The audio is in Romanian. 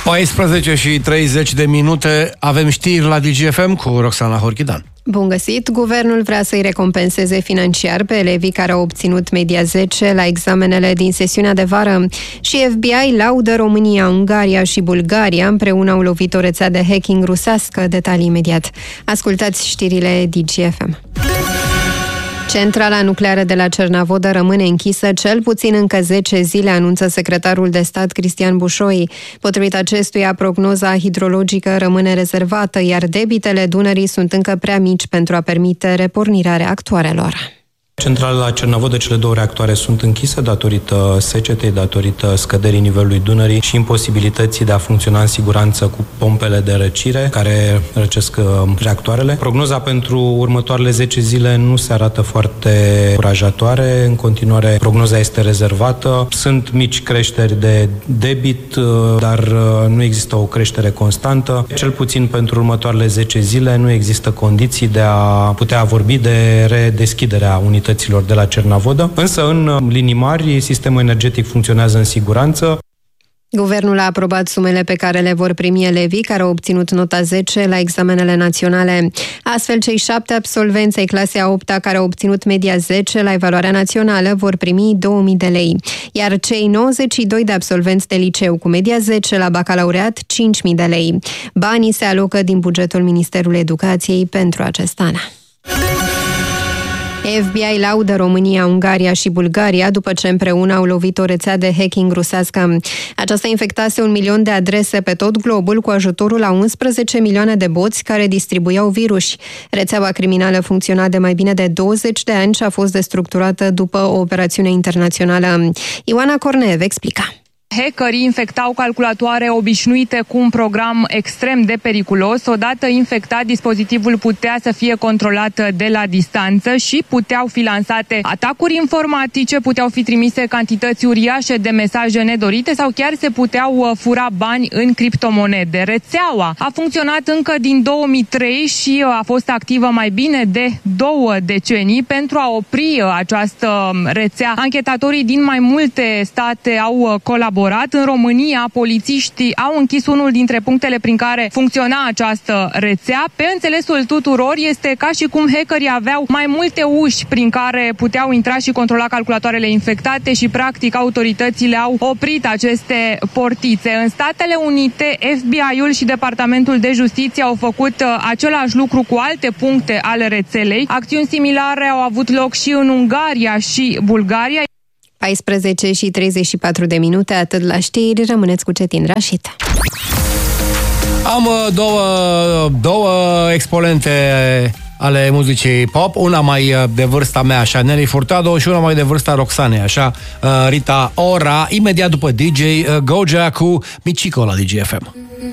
14:30 avem știri la DGFM cu Roxana Horchidan. Bun găsit! Guvernul vrea să-i recompenseze financiar pe elevii care au obținut media 10 la examenele din sesiunea de vară. Și FBI laudă România, Ungaria și Bulgaria, împreună au lovit o rețea de hacking rusească. Detalii imediat. Ascultați știrile DGFM. Centrala nucleară de la Cernavodă rămâne închisă cel puțin încă 10 zile, anunță secretarul de stat Cristian Bușoi. Potrivit acestuia, prognoza hidrologică rămâne rezervată, iar debitele Dunării sunt încă prea mici pentru a permite repornirea reactoarelor. Centrala la Cernavodă, cele 2 reactoare sunt închise datorită secetei, datorită scăderii nivelului Dunării și imposibilității de a funcționa în siguranță cu pompele de răcire care răcesc reactoarele. Prognoza pentru următoarele 10 zile nu se arată foarte încurajatoare. În continuare, prognoza este rezervată. Sunt mici creșteri de debit, dar nu există o creștere constantă. Cel puțin pentru următoarele 10 zile nu există condiții de a putea vorbi de redeschiderea unităților de la Cernavodă, însă în linii mari sistemul energetic funcționează în siguranță. Guvernul a aprobat sumele pe care le vor primi elevii care au obținut nota 10 la examenele naționale. Astfel, cei 7 absolvenți ai clasei a 8-a care au obținut media 10 la evaluarea națională vor primi 2000 de lei, iar cei 92 de absolvenți de liceu cu media 10 la bacalaureat 5000 de lei. Banii se alocă din bugetul Ministerului Educației pentru acest an. FBI laudă România, Ungaria și Bulgaria după ce împreună au lovit o rețea de hacking rusească. Aceasta infectase 1 milion de adrese pe tot globul cu ajutorul a 11 milioane de boți care distribuiau virus. Rețeaua criminală funcționa de mai bine de 20 de ani și a fost destructurată după o operațiune internațională. Ioana Corneev explica. Hackerii infectau calculatoare obișnuite cu un program extrem de periculos. Odată infectat, dispozitivul putea să fie controlat de la distanță și puteau fi lansate atacuri informatice, puteau fi trimise cantități uriașe de mesaje nedorite sau chiar se puteau fura bani în criptomonede. Rețeaua a funcționat încă din 2003 și a fost activă mai bine de 2 decenii. Pentru a opri această rețea, anchetatorii din mai multe state au colaborat. În România, polițiștii au închis unul dintre punctele prin care funcționa această rețea. Pe înțelesul tuturor, este ca și cum hackerii aveau mai multe uși prin care puteau intra și controla calculatoarele infectate și, practic, autoritățile au oprit aceste portițe. În Statele Unite, FBI-ul și Departamentul de Justiție au făcut același lucru cu alte puncte ale rețelei. Acțiuni similare au avut loc și în Ungaria și Bulgaria. 14:34, atât la știri, rămâneți cu Cetin Rașid. Am două exponente ale muzicii pop, una mai de vârsta mea, așa, Nelly Furtado, și una mai de vârsta Roxanei, așa, Rita Ora, imediat după DJ Gojea cu Michico la DGFM.